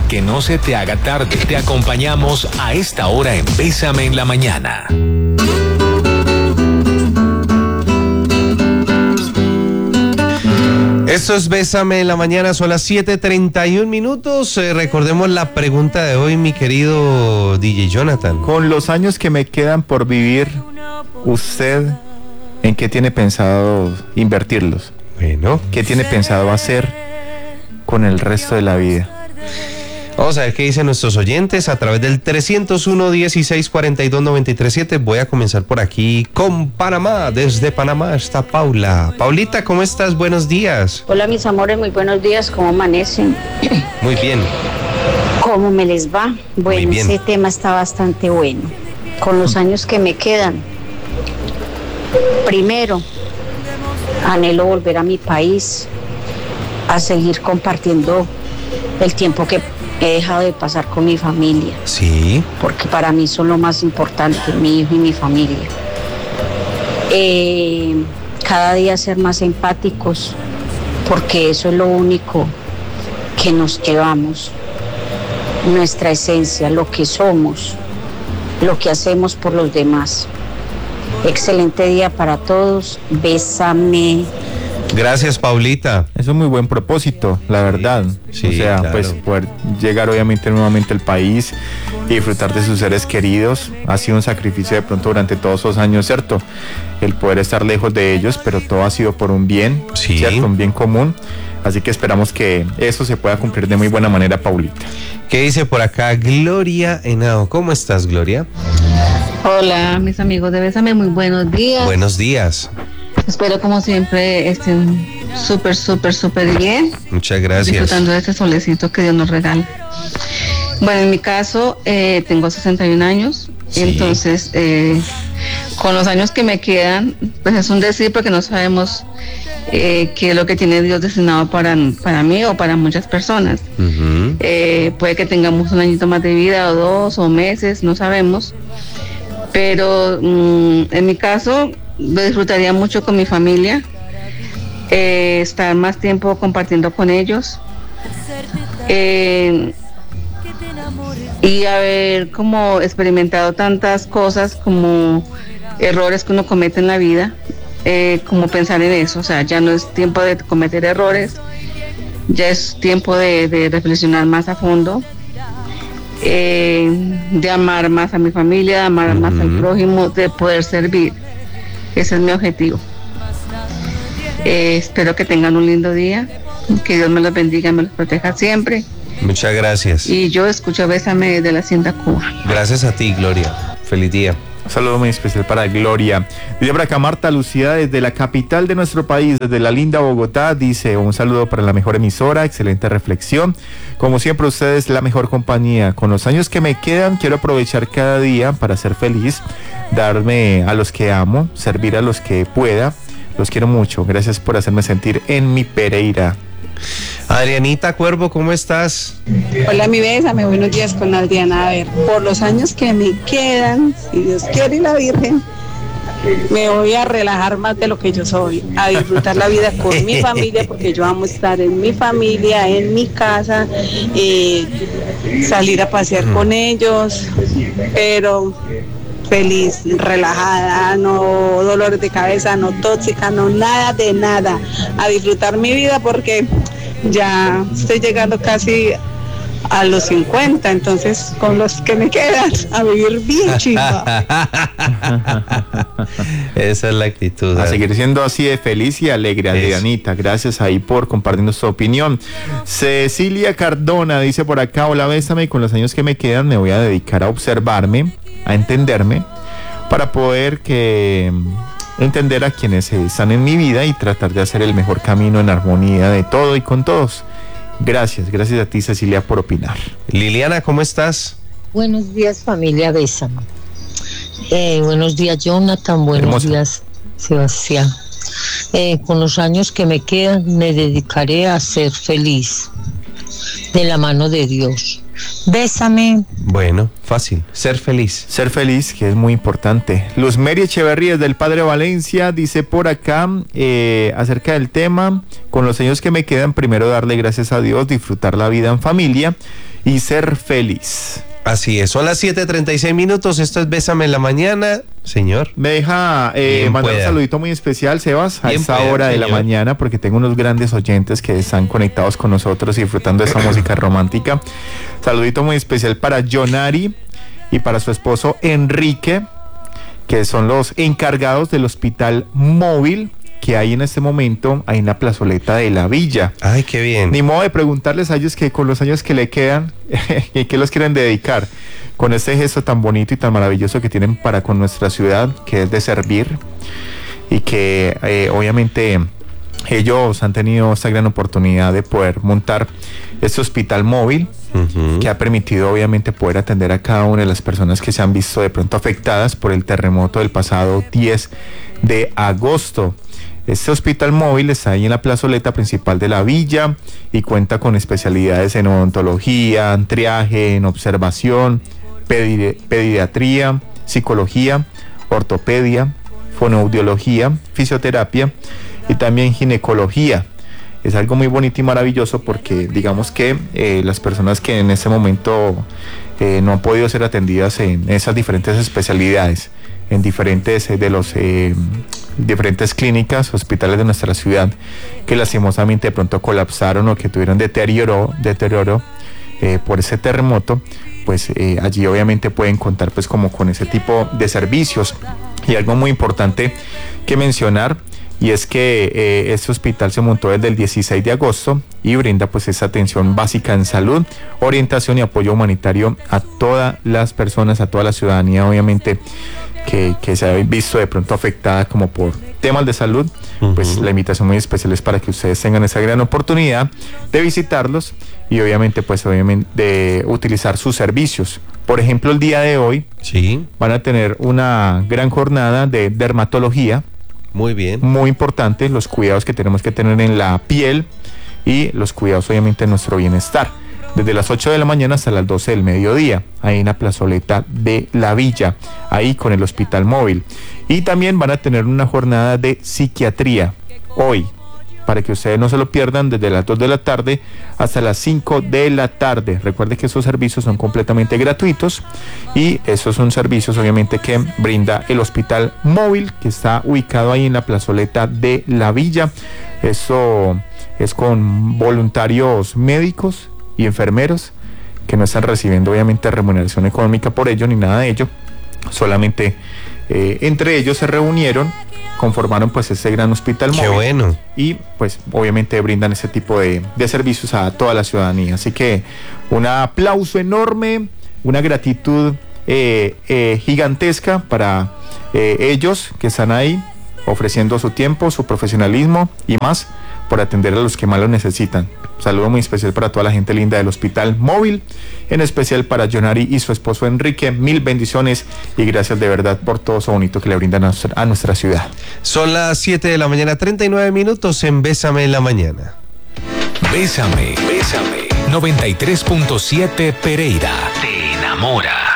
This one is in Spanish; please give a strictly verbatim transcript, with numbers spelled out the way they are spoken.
que no se te haga tarde. Te acompañamos a esta hora en Bésame en la Mañana. Esto es Bésame en la Mañana, son las siete treinta y un minutos. Eh, recordemos la pregunta de hoy, mi querido D J Jonathan. Con los años que me quedan por vivir, ¿usted en qué tiene pensado invertirlos? Bueno. ¿Qué tiene pensado hacer con el resto de la vida? Vamos a ver qué dicen nuestros oyentes a través del trescientos uno, dieciséis, cuarenta y dos, noventa y tres siete. Voy a comenzar por aquí con Panamá. Desde Panamá está Paula. Paulita, ¿cómo estás? Buenos días. Hola, mis amores, muy buenos días. ¿Cómo amanecen? Muy bien. ¿Cómo me les va? Bueno, ese tema está bastante bueno. Con los años que me quedan, primero, anhelo volver a mi país, a seguir compartiendo el tiempo que he dejado de pasar con mi familia. Sí. Porque para mí son lo más importante, mi hijo y mi familia. Eh, cada día ser más empáticos, porque eso es lo único que nos llevamos, nuestra esencia, lo que somos, lo que hacemos por los demás. Excelente día para todos, bésame. Gracias, Paulita. Eso es muy buen propósito, la verdad. Sí, o sea, claro. pues poder llegar obviamente nuevamente al país y disfrutar de sus seres queridos ha sido un sacrificio de pronto durante todos esos años, ¿cierto? El poder estar lejos de ellos, pero todo ha sido por un bien, sí. ¿cierto? Un bien común. Así que esperamos que eso se pueda cumplir de muy buena manera, Paulita. ¿Qué dice por acá Gloria Henao? ¿Cómo estás, Gloria? Hola, mis amigos de Bésame, muy buenos días. Buenos días. Espero como siempre estén súper, súper, súper bien. Muchas gracias. Disfrutando de este solecito que Dios nos regala. Bueno, en mi caso, eh, tengo sesenta y un años, sí. Entonces, eh, con los años que me quedan, pues es un decir porque no sabemos eh, qué es lo que tiene Dios destinado para, para mí o para muchas personas. Uh-huh. Eh, puede que tengamos un añito más de vida o dos o meses, no sabemos. Pero um, en mi caso, lo disfrutaría mucho con mi familia, eh, estar más tiempo compartiendo con ellos eh, y haber como experimentado tantas cosas como errores que uno comete en la vida, eh, como pensar en eso. O sea, ya no es tiempo de cometer errores, ya es tiempo de, de reflexionar más a fondo, eh, de amar más a mi familia, de amar uh-huh. más al prójimo, de poder servir. Ese es mi objetivo. Eh, espero que tengan un lindo día, que Dios me los bendiga, me los proteja siempre. Muchas gracias. Y yo escucho Bésame desde la Hacienda Cuba. Gracias a ti, Gloria. Feliz día. Un saludo muy especial para Gloria. Dice por acá Marta Lucía desde la capital de nuestro país, desde la linda Bogotá. Dice un saludo para la mejor emisora, excelente reflexión. Como siempre, ustedes la mejor compañía. Con los años que me quedan, quiero aprovechar cada día para ser feliz, darme a los que amo, servir a los que pueda. Los quiero mucho. Gracias por hacerme sentir en mi Pereira. Adrianita Cuervo, ¿cómo estás? Hola, mi Bésame, buenos días con Adriana. A ver, por los años que me quedan, si Dios quiere y la Virgen, me voy a relajar más de lo que yo soy, a disfrutar la vida con mi familia, porque yo amo estar en mi familia, en mi casa, eh, salir a pasear mm. con ellos, pero feliz, relajada, no dolores de cabeza, no tóxica, no nada de nada, a disfrutar mi vida porque ya estoy llegando casi a los cincuenta, entonces con los que me quedan a vivir bien chiva. Esa es la actitud. A seguir siendo así de feliz y alegre, Adrianita. Gracias ahí por compartirnos su opinión. Cecilia Cardona dice por acá: hola, Bésame, con los años que me quedan me voy a dedicar a observarme, a entenderme, para poder que entender a quienes están en mi vida y tratar de hacer el mejor camino en armonía de todo y con todos. Gracias, gracias a ti, Cecilia, por opinar. Liliana, ¿cómo estás? Buenos días, familia Bésame. Eh, buenos días, Jonathan. Buenos Hermosa. días, Sebastián. Eh, con los años que me quedan, me dedicaré a ser feliz, de la mano de Dios. Bésame. Bueno, fácil, ser feliz. Ser feliz, que es muy importante. Luz Mary Echeverría del Padre Valencia dice por acá eh, acerca del tema: con los años que me quedan, primero darle gracias a Dios, disfrutar la vida en familia y ser feliz. Así es, son las siete treinta y seis minutos, esto es Bésame en la Mañana, señor. Me deja eh, mandar un saludito muy especial, Sebas, a Bien esta pueda, hora de señor. la mañana, porque tengo unos grandes oyentes que están conectados con nosotros y disfrutando de esta música romántica. Saludito muy especial para Jonari y para su esposo Enrique, que son los encargados del hospital móvil que hay en este momento ahí en la plazoleta de la Villa. Ay, qué bien. Ni modo de preguntarles a ellos que con los años que le quedan, ¿y qué los quieren dedicar? Con este gesto tan bonito y tan maravilloso que tienen para con nuestra ciudad, que es de servir, y que eh, obviamente ellos han tenido esta gran oportunidad de poder montar este hospital móvil, uh-huh. que ha permitido obviamente poder atender a cada una de las personas que se han visto de pronto afectadas por el terremoto del pasado diez de agosto. Este hospital móvil está ahí en la plazoleta principal de la Villa y cuenta con especialidades en odontología, en triaje, en observación, pedi- pediatría, psicología, ortopedia, fonoaudiología, fisioterapia y también ginecología. Es algo muy bonito y maravilloso porque digamos que eh, las personas que en este momento eh, no han podido ser atendidas en esas diferentes especialidades, en diferentes eh, de los eh, diferentes clínicas, hospitales de nuestra ciudad, que lastimosamente de pronto colapsaron o que tuvieron deterioro, deterioro eh, por ese terremoto, pues eh, allí obviamente pueden contar pues como con ese tipo de servicios. Y algo muy importante que mencionar, y es que eh, este hospital se montó desde el dieciséis de agosto y brinda pues esa atención básica en salud, orientación y apoyo humanitario a todas las personas, a toda la ciudadanía obviamente que, que se ha visto de pronto afectada como por temas de salud. Uh-huh. Pues la invitación muy especial es para que ustedes tengan esa gran oportunidad de visitarlos y obviamente pues obviamente de utilizar sus servicios. Por ejemplo, el día de hoy sí. van a tener una gran jornada de dermatología. Muy bien. Muy importante, los cuidados que tenemos que tener en la piel y los cuidados obviamente de nuestro bienestar. Desde las ocho de la mañana hasta las doce del mediodía, ahí en la plazoleta de la Villa, ahí con el hospital móvil. Y también van a tener una jornada de psiquiatría hoy, para que ustedes no se lo pierdan, desde las dos de la tarde hasta las cinco de la tarde. Recuerde que esos servicios son completamente gratuitos y esos son servicios obviamente que brinda el hospital móvil, que está ubicado ahí en la plazoleta de la Villa. Eso es con voluntarios médicos y enfermeros que no están recibiendo obviamente remuneración económica por ello ni nada de ello, solamente eh, entre ellos se reunieron, conformaron pues ese gran hospital móvil. Qué bueno. Y pues obviamente brindan ese tipo de, de servicios a toda la ciudadanía. Así que un aplauso enorme, una gratitud eh, eh, gigantesca para eh, ellos que están ahí ofreciendo su tiempo, su profesionalismo y más por atender a los que más lo necesitan. Un saludo muy especial para toda la gente linda del hospital móvil, en especial para Jonari y su esposo Enrique. Mil bendiciones y gracias de verdad por todo eso bonito que le brindan a nuestra, a nuestra ciudad. Son las siete de la mañana, treinta y nueve minutos en Bésame en la Mañana. Bésame, bésame. noventa y tres punto siete Pereira. Te enamora.